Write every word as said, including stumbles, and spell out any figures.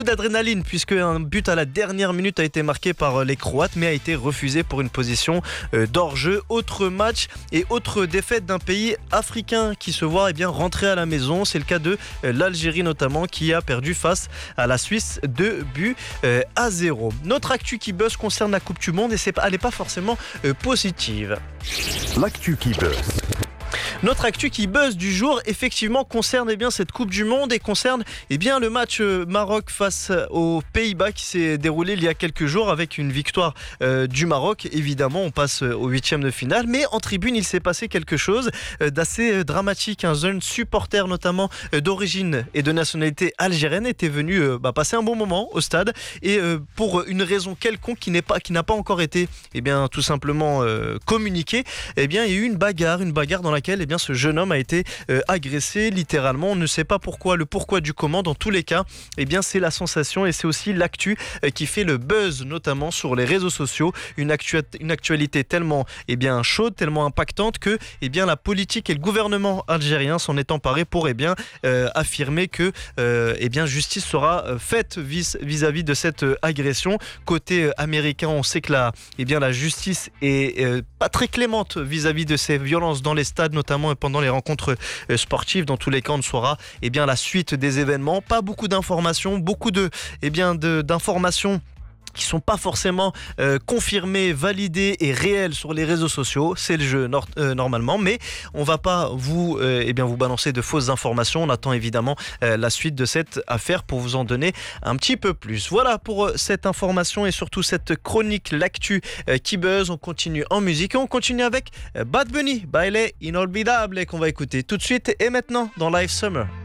D'adrénaline puisque un but à la dernière minute a été marqué par les Croates mais a été refusé pour une position d'hors-jeu. Autre match et autre défaite d'un pays africain qui se voit eh bien, rentrer à la maison. C'est le cas de l'Algérie notamment qui a perdu face à la Suisse deux buts à zéro. Notre actu qui buzz concerne la Coupe du Monde et c'est, elle n'est pas forcément positive. L'actu qui buzz. Notre actu qui buzz du jour, effectivement, concerne eh bien, cette Coupe du Monde et concerne eh bien, le match euh, Maroc face aux Pays-Bas qui s'est déroulé il y a quelques jours avec une victoire euh, du Maroc. Évidemment, on passe au huitième de finale, mais en tribune, il s'est passé quelque chose euh, d'assez euh, dramatique. Un jeune supporter, notamment euh, d'origine et de nationalité algérienne, était venu euh, bah, passer un bon moment au stade et euh, pour une raison quelconque qui, n'est pas, qui n'a pas encore été eh bien, tout simplement euh, communiquée, eh bien, il y a eu une bagarre, une bagarre dans laquelle eh bien, ce jeune homme a été euh, agressé littéralement. On ne sait pas pourquoi, le pourquoi du comment. Dans tous les cas, eh bien, c'est la sensation et c'est aussi l'actu euh, qui fait le buzz, notamment sur les réseaux sociaux. Une, actu- une actualité tellement eh bien, chaude, tellement impactante que eh bien, la politique et le gouvernement algérien s'en est emparé pour eh bien, euh, affirmer que euh, eh bien, justice sera faite vis- vis-à-vis de cette euh, agression. Côté euh, américain, on sait que la, eh bien, la justice est euh, pas très clémente vis-à-vis de ces violences dans les stades, notamment pendant les rencontres sportives. Dans tous les cas, on saura eh bien, la suite des événements. Pas beaucoup d'informations, beaucoup de, eh bien, de, d'informations qui sont pas forcément euh, confirmées, validées et réelles sur les réseaux sociaux. C'est le jeu nor- euh, normalement, mais on va pas vous, euh, eh bien, vous balancer de fausses informations. On attend évidemment euh, la suite de cette affaire pour vous en donner un petit peu plus. Voilà pour euh, cette information et surtout cette chronique, l'actu euh, qui buzz. On continue en musique et on continue avec euh, Bad Bunny, Baile Inolvidable qu'on va écouter tout de suite et maintenant dans Live Summer.